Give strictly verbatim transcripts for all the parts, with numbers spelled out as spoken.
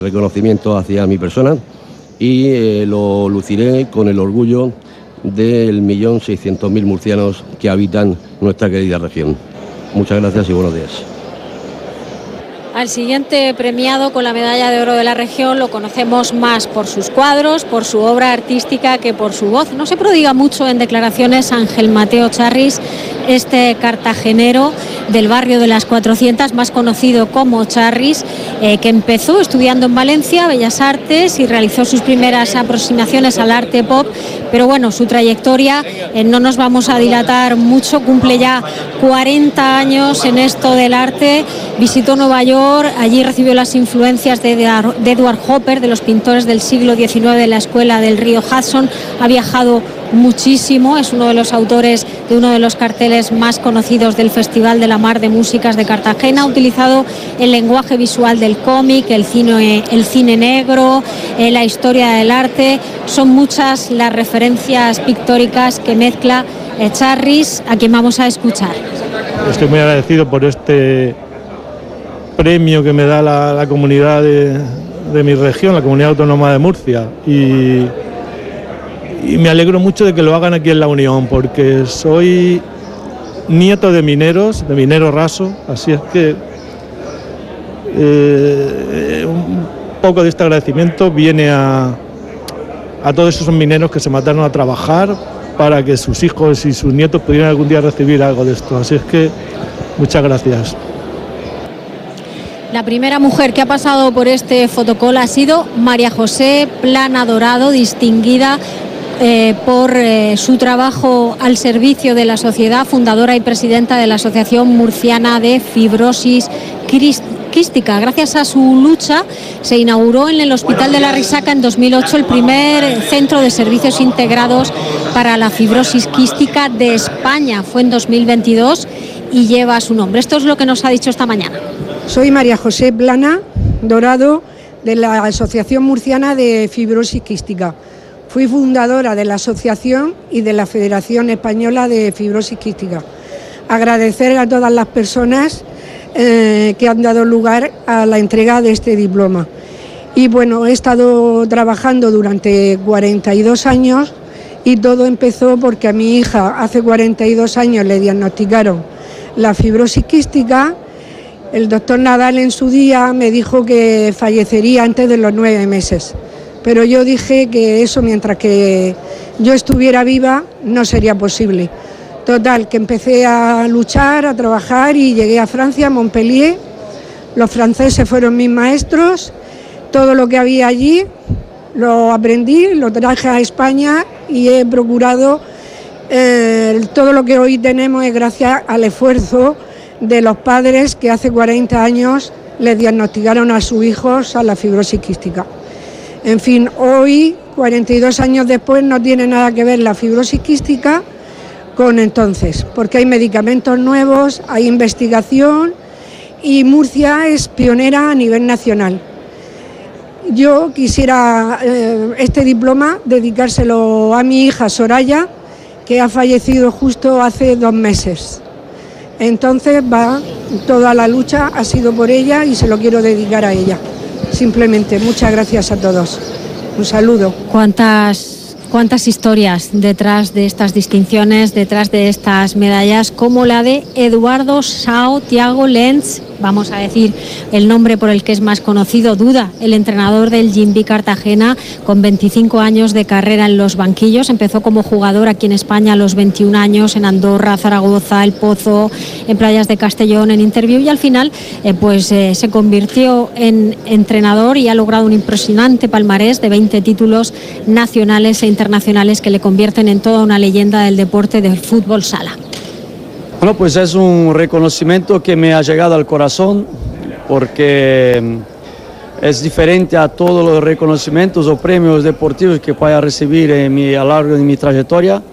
Reconocimiento hacia mi persona y eh, lo luciré con el orgullo del millón seiscientos mil murcianos que habitan nuestra querida región. Muchas gracias y buenos días. Al siguiente premiado con la medalla de oro de la región lo conocemos más por sus cuadros, por su obra artística que por su voz. No se prodiga mucho en declaraciones Ángel Mateo Charris, este cartagenero del barrio de las cuatrocientas, más conocido como Charris, eh, que empezó estudiando en Valencia Bellas Artes y realizó sus primeras aproximaciones al arte pop, pero bueno, su trayectoria, eh, no nos vamos a dilatar mucho, cumple ya cuarenta años en esto del arte, visitó Nueva York, allí recibió las influencias de Edward Hopper, de los pintores del siglo diecinueve de la escuela del río Hudson, ha viajado muchísimo, es uno de los autores de uno de los carteles más conocidos del Festival de la Mar de Músicas de Cartagena, ha utilizado el lenguaje visual del cómic, el cine, el cine negro, eh, la historia del arte, son muchas las referencias pictóricas que mezcla eh, Charris, a quien vamos a escuchar. Estoy muy agradecido por este premio que me da la, la comunidad de, de mi región, la Comunidad Autónoma de Murcia, y Y me alegro mucho de que lo hagan aquí en La Unión, porque soy nieto de mineros, de minero raso, así es que eh, un poco de este agradecimiento viene a, a todos esos mineros que se mataron a trabajar para que sus hijos y sus nietos pudieran algún día recibir algo de esto. Así es que muchas gracias. La primera mujer que ha pasado por este fotocall ha sido María José Plana Dorado, distinguida Eh, por eh, su trabajo al servicio de la sociedad, fundadora y presidenta de la Asociación Murciana de Fibrosis Quística. Gracias a su lucha se inauguró en el Hospital de la Risaca en dos mil ocho el primer centro de servicios integrados para la fibrosis quística de España. Fue en dos mil veintidós y lleva su nombre. Esto es lo que nos ha dicho esta mañana. Soy María José Plana Dorado, de la Asociación Murciana de Fibrosis Quística. Fui fundadora de la asociación y de la Federación Española de Fibrosis Quística. Agradecer a todas las personas eh, que han dado lugar a la entrega de este diploma. Y bueno, he estado trabajando durante cuarenta y dos años y todo empezó porque a mi hija hace cuarenta y dos años le diagnosticaron la fibrosis quística. El doctor Nadal en su día me dijo que fallecería antes de los nueve meses. Pero yo dije que eso, mientras que yo estuviera viva, no sería posible. Total, que empecé a luchar, a trabajar y llegué a Francia, a Montpellier. Los franceses fueron mis maestros, todo lo que había allí lo aprendí, lo traje a España y he procurado, eh, todo lo que hoy tenemos es gracias al esfuerzo de los padres que hace cuarenta años les diagnosticaron a sus hijos a la fibrosis quística. En fin, hoy, cuarenta y dos años después, no tiene nada que ver la fibrosis quística con entonces, porque hay medicamentos nuevos, hay investigación y Murcia es pionera a nivel nacional. Yo quisiera eh, este diploma dedicárselo a mi hija Soraya, que ha fallecido justo hace dos meses. Entonces, va, toda la lucha ha sido por ella y se lo quiero dedicar a ella. Simplemente, muchas gracias a todos. Un saludo. ¿Cuántas, cuántas historias detrás de estas distinciones, detrás de estas medallas, como la de Eduardo Sao Thiago Lenz, vamos a decir el nombre por el que es más conocido, Duda, el entrenador del Gimbi Cartagena, con veinticinco años de carrera en los banquillos. Empezó como jugador aquí en España a los veintiún años, en Andorra, Zaragoza, El Pozo, en Playas de Castellón, en Interview, y al final eh, pues eh, se convirtió en entrenador y ha logrado un impresionante palmarés de veinte títulos nacionales e internacionales que le convierten en toda una leyenda del deporte del fútbol sala. Bueno, pues es un reconocimiento que me ha llegado al corazón porque es diferente a todos los reconocimientos o premios deportivos que pueda recibir en mi, a lo largo de mi trayectoria,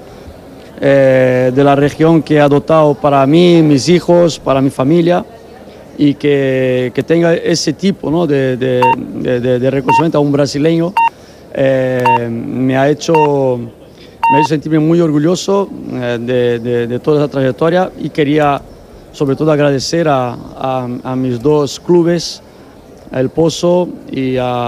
eh, de la región que he adoptado para mí, mis hijos, para mi familia, y que, que tenga ese tipo, ¿no?, de, de, de, de reconocimiento a un brasileño, eh, me ha hecho... Me hizo sentirme muy orgulloso eh, de, de, de toda esa trayectoria y quería sobre todo agradecer a, a, a mis dos clubes, El Pozo y a